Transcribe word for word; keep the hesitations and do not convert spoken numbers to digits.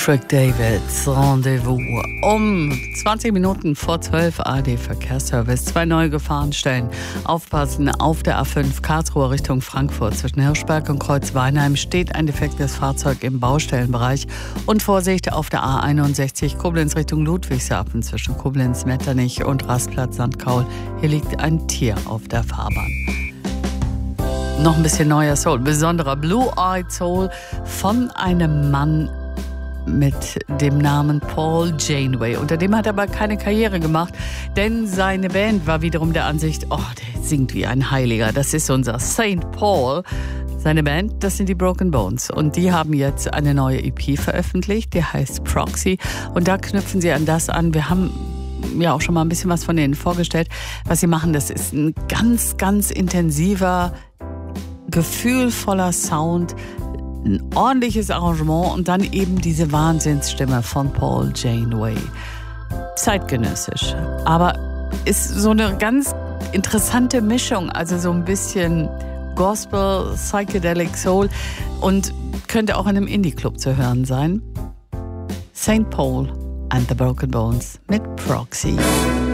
Patrick Davids Rendezvous um zwanzig Minuten vor zwölf. A R D Verkehrsservice. Zwei neue Gefahrenstellen. Aufpassen, auf der A fünf Karlsruhe Richtung Frankfurt. Zwischen Hirschberg und Kreuz-Weinheim steht ein defektes Fahrzeug im Baustellenbereich. Und Vorsicht auf der A einundsechzig Koblenz Richtung Ludwigshafen. Zwischen Koblenz-Metternich und Rastplatz Sankt Kaul. Hier liegt ein Tier auf der Fahrbahn. Noch ein bisschen neuer Soul. Besonderer Blue-Eyed Soul von einem Mann mit dem Namen Paul Janeway. Unter dem hat er aber keine Karriere gemacht, denn seine Band war wiederum der Ansicht, oh, der singt wie ein Heiliger, das ist unser Saint Paul. Seine Band, das sind die Broken Bones. Und die haben jetzt eine neue E P veröffentlicht, die heißt Proxy. Und da knüpfen sie an das an. Wir haben ja auch schon mal ein bisschen was von denen vorgestellt. Was sie machen, das ist ein ganz, ganz intensiver, gefühlvoller Sound, ein ordentliches Arrangement und dann eben diese Wahnsinnsstimme von Paul Janeway. Zeitgenössisch, aber ist so eine ganz interessante Mischung, also so ein bisschen Gospel, Psychedelic Soul und könnte auch in einem Indie-Club zu hören sein. Saint Paul and the Broken Bones mit Proxy.